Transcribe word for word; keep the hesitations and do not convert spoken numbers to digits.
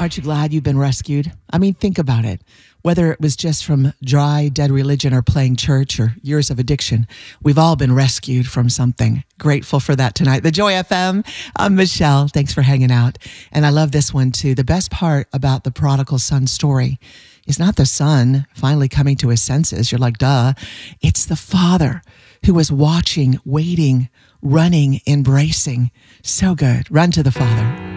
Aren't you glad you've been rescued? I mean, think about it. Whether it was just from dry, dead religion or playing church or years of addiction, we've all been rescued from something. Grateful for that tonight. The Joy F M, I'm Michelle. Thanks for hanging out. And I love this one too. The best part about the prodigal son story is not the son finally coming to his senses. You're like, duh. It's the father who was watching, waiting, running, embracing. So good. Run to the Father.